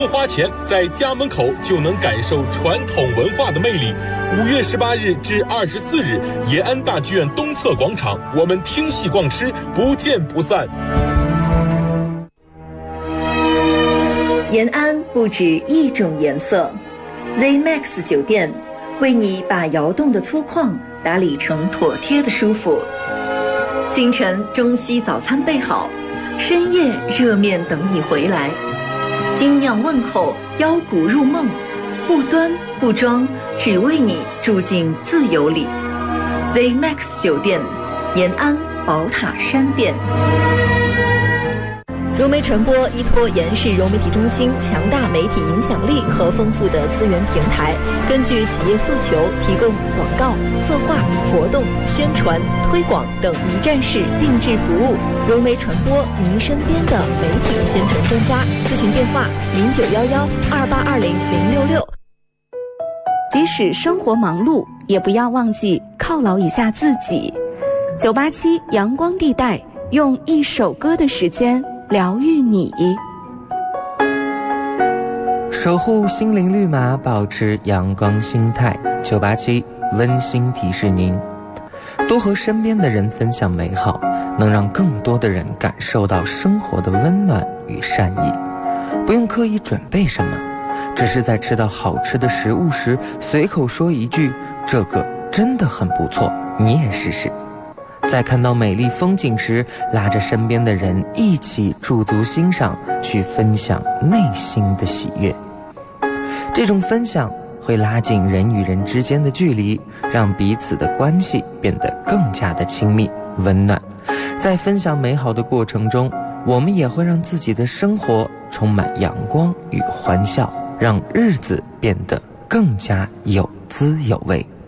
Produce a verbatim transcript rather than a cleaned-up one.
不花钱，在家门口就能感受传统文化的魅力。五月十八日至二十四日，延安大剧院东侧广场，我们听戏逛吃，不见不散。 延安不止一种颜色 ，Z Max 酒店为你把窑洞的粗犷打理成妥帖的舒服。清晨中西早餐备好，深夜热面等你回来。精酿问候，腰鼓入梦，不端不装，只为你住进自由里。Z Max 酒店，延安宝塔山店。融媒传播依托延世融媒体中心强大媒体影响力和丰富的资源平台，根据企业诉求，提供广告、策划、活动、宣传、推广等一站式定制服务。融媒传播，您身边的媒体宣传专家。咨询电话：零九幺幺二八二零零六六。 即使生活忙碌，也不要忘记犒劳一下自己。九八七阳光地带，用一首歌的时间疗愈你， 守护心灵绿码，保持阳光心态。九八七温馨提示您，多和身边的人分享美好，能让更多的人感受到生活的温暖与善意。不用刻意准备什么，只是在吃到好吃的食物时，随口说一句这个真的很不错，你也试试。在看到美丽风景时，拉着身边的人一起驻足欣赏，去分享内心的喜悦。这种分享会拉近人与人之间的距离，让彼此的关系变得更加的亲密温暖。在分享美好的过程中，我们也会让自己的生活充满阳光与欢笑，让日子变得更加有滋有味。